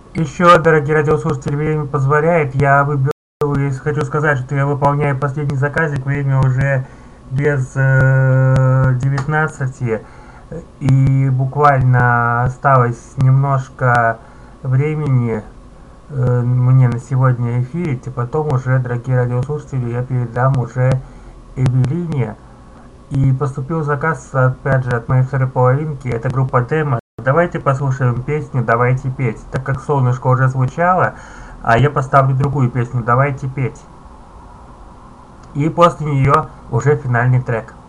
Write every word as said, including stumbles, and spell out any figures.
Еще, дорогие радиослушатели, время позволяет, я выберу, если хочу сказать, что я выполняю последний заказик, время уже без э, девятнадцати, и буквально осталось немножко времени э, мне на сегодня эфирить, и потом уже, дорогие радиослушатели, я передам уже Эвелине. И поступил заказ, опять же, от моей второй половинки, это группа Демо. Давайте послушаем песню «Давайте петь». Так как «Солнышко» уже звучало, а я поставлю другую песню «Давайте петь». И после нее уже финальный трек.